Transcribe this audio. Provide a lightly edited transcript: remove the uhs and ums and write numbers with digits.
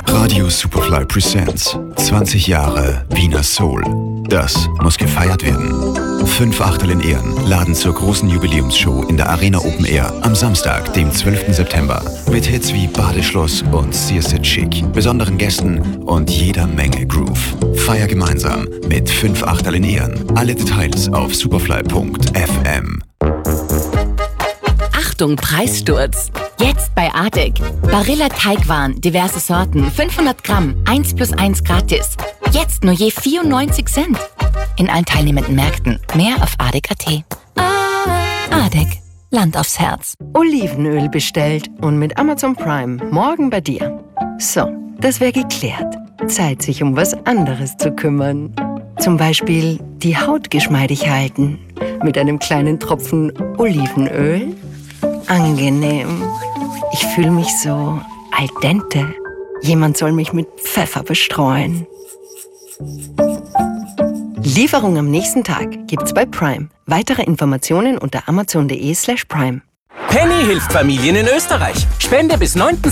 Radio Superfly Presents 20 Jahre Wiener Soul. Das muss gefeiert werden. 5 Achtel in Ehren laden zur großen Jubiläumsshow in der Arena Open Air am Samstag, dem 12. September. Mit Hits wie Badeschloss und Searset Chic, besonderen Gästen und jeder Menge Groove. Feier gemeinsam mit 5 Achtel in Ehren. Alle Details auf superfly.fm. Achtung, Preissturz! Jetzt bei Adek. Barilla Teigwaren, diverse Sorten, 500 Gramm, 1+1 gratis. Jetzt nur je 94 Cent. In allen teilnehmenden Märkten. Mehr auf adek.at. Adek. Land aufs Herz. Olivenöl bestellt und mit Amazon Prime morgen bei dir. So, das wäre geklärt. Zeit, sich um was anderes zu kümmern. Zum Beispiel die Haut geschmeidig halten. Mit einem kleinen Tropfen Olivenöl. Angenehm. Ich fühle mich so al dente. Jemand soll mich mit Pfeffer bestreuen. Lieferung am nächsten Tag gibt's bei Prime. Weitere Informationen unter amazon.de/prime. Penny hilft Familien in Österreich. Spende bis 9.